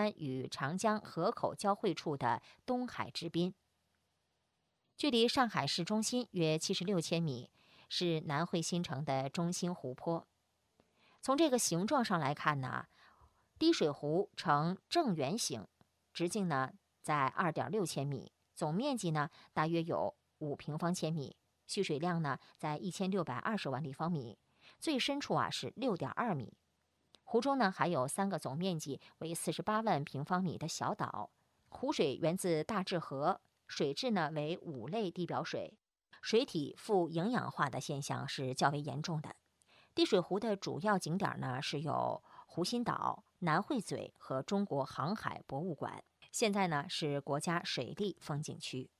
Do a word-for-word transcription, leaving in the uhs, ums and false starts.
湾与长江河口交汇处的东海之滨。距离上海市中心约七十六千米，是南汇新城的中心湖泊。从这个形状上来看呢，滴水湖呈正圆形，直径呢在二点六千米，总面积呢大约有五平方千米，蓄水量呢在一千六百二十万立方米，最深处啊是六点二米。湖中呢还有三个总面积为四十八万平方米的小岛。湖水源自大治河，水质呢为五类地表水，水体富营养化的现象是较为严重的。滴水湖的主要景点呢是有湖心岛、南汇嘴和中国航海博物馆，现在呢是国家水利风景区。